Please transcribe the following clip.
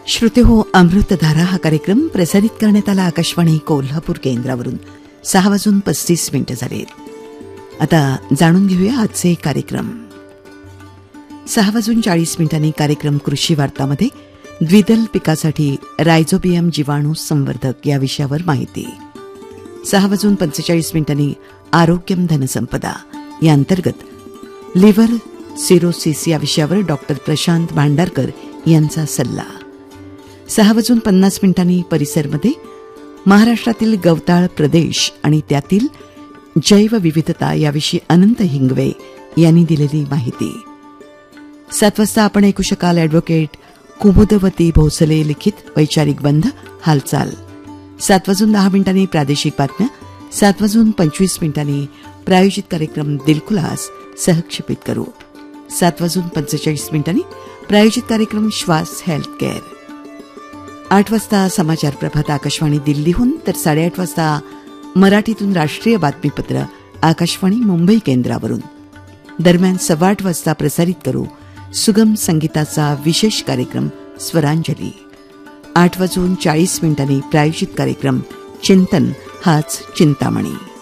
श्रोतेहो, अमृतधारा हा कार्यक्रम प्रसारित करण्यात आला आकाशवाणी कोल्हापूर केंद्रावरून. 6:35 झालेत. आता जाणून घेऊया आजचे कार्यक्रम. 6:40 कार्यक्रम कृषी वार्तामध्ये द्विदल पिकासाठी रायझोबियम जीवाणू संवर्धक या विषयावर माहिती. 6:45 आरोग्यम धनसंपदा या अंतर्गत लिव्हर सिरोसिस या विषयावर डॉक्टर प्रशांत भांडारकर यांचा सल्ला. 6:50 परिसरमध्ये महाराष्ट्रातील गवताळ प्रदेश आणि त्यातील जैवविविधता याविषयी अनंत हिंगवे यांनी दिलेली माहिती. 7 वाजता आपण ऐकू शकाल ॲडव्होकेट कुमुदवती भोसले लिखित वैचारिक बंध हालचाल. 7:10 प्रादेशिक बातम्या. 7:25 प्रायोजित कार्यक्रम दिलखुलास सहक्षेपित करू. 7:45 प्रायोजित कार्यक्रम श्वास हेल्थ केअर. 8 वाजता समाचार प्रभात आकाशवाणी दिल्लीहून, तर 8:30 वाजता मराठीतून राष्ट्रीय बातमीपत्र आकाशवाणी मुंबई केंद्रावरून. दरम्यान 8:15 वाजता प्रसारित करू सुगम संगीताचा विशेष कार्यक्रम स्वरांजली. 8:40 प्रायोजित कार्यक्रम चिंतन हाच चिंतामणी.